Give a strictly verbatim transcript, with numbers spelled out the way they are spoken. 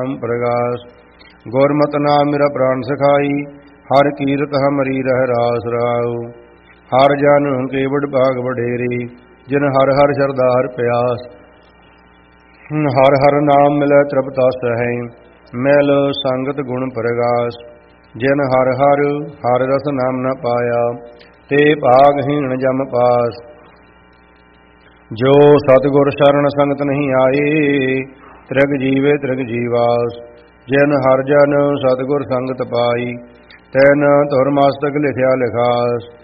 प्रगास गुरमत नाम मेरा प्राण सखाई हर कीरत हमरी रह रास राव हर जन केवड़ भाग वडेरी जिन हर हर शरदा हर प्यास हर हर नाम मिलै तृप्ता सहै मैल संगत गुण प्रगास जिन हर हर हर रस नाम न पाया ते भागहीन जम पास जो सतगुर शरण संगत नहीं आए त्रिग जीवे त्रिग जीवास जिन हर जन सतगुर संगत पाई तैन धुर मस्तक लिखिया लिखास